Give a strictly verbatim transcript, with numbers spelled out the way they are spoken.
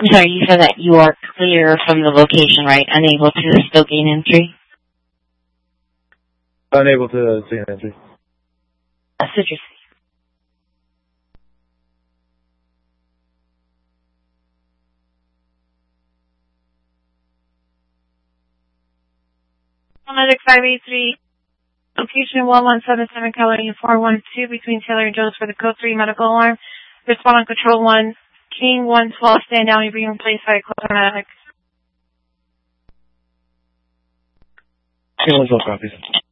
I'm sorry, you said that you are clear from the location, right? Unable to still gain entry? Unable to gain entry. Uh, citrus. Medic five eight three, location one one seven seven, California four one two, between Taylor and Jones for the code three medical alarm. Respond on control one, King one twelve, stand down, you're being replaced by a close medic. King one twelve copies.